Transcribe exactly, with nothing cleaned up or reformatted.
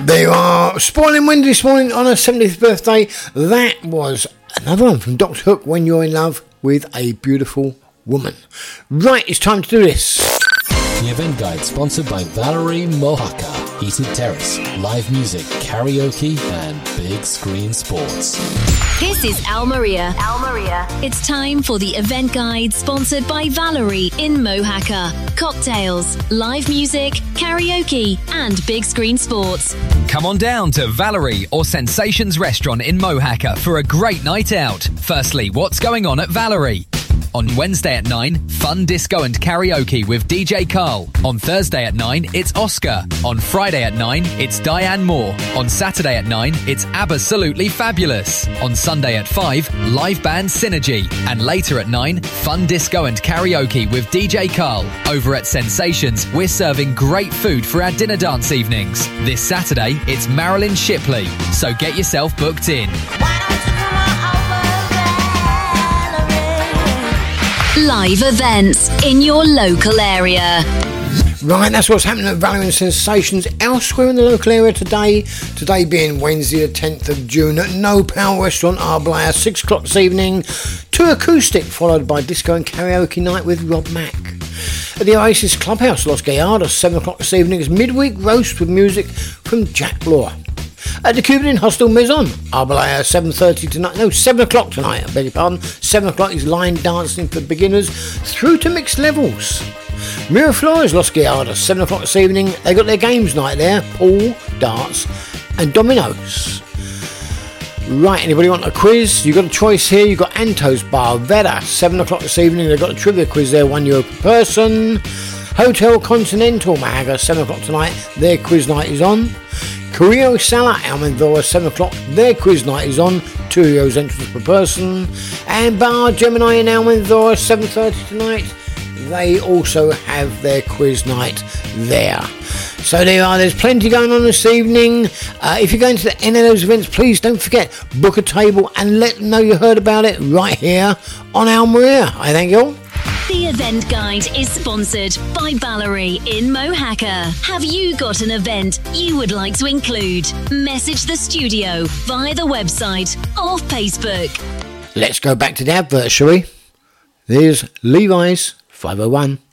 There you are, spoiling Wendy this morning on her seventieth birthday. That was another one from Doctor Hook, When You're in Love with a Beautiful Woman. Right, it's time to do this. The event guide sponsored by Valerie Mohaka, Heated Terrace, live music, karaoke, and big screen sports. This is Al Maria. Al Maria. It's time for the event guide sponsored by Valerie in Mohaka. Cocktails, live music, karaoke, and big screen sports. Come on down to Valerie or Sensations Restaurant in Mohaka for a great night out. Firstly, what's going on at Valerie? On Wednesday at nine, fun disco and karaoke with D J Carl. On Thursday at nine, it's Oscar. On Friday at nine, it's Diane Moore. On Saturday at nine, it's Absolutely Fabulous. On Sunday at five, live band Synergy. And later at nine, fun disco and karaoke with D J Carl. Over at Sensations, we're serving great food for our dinner dance evenings. This Saturday, it's Marilyn Shipley. So get yourself booked in. Live events in your local area. Right, that's what's happening at Valerie and Sensations elsewhere in the local area today. Today being Wednesday the tenth of June at No Power Restaurant, Arblayer, six o'clock this evening. Two acoustic, followed by disco and karaoke night with Rob Mack. At the Oasis Clubhouse, Los Gallardos, seven o'clock this evening is midweek roast with music from Jack Law. At the Cuban Hostel Maison, Arblayer, seven thirty tonight, no, seven o'clock tonight, I beg your pardon. seven o'clock is line dancing for beginners through to mixed levels. Miraflores, Los Gallardos, seven o'clock this evening. They got their games night there, pool, darts and dominoes. Right, anybody want a quiz? You've got a choice here. You've got Antos Bar, Vera, seven o'clock this evening. They've got a trivia quiz there, one euro per person. Hotel Continental, Mahaga, seven o'clock tonight. Their quiz night is on. Carrillo Sala, Almendora, seven o'clock. Their quiz night is on. two euros entrance per person. And Bar Gemini in Almendora, seven thirty tonight. They also have their quiz night there. So there are, there's plenty going on this evening. Uh, if you're going to any of those events, please don't forget, book a table and let them know you heard about it right here on Al Maria. I thank you all. The event guide is sponsored by Valerie in Mohaka. Have you got an event you would like to include? Message the studio via the website or Facebook. Let's go back to the advert, shall we? There's Levi's five oh one.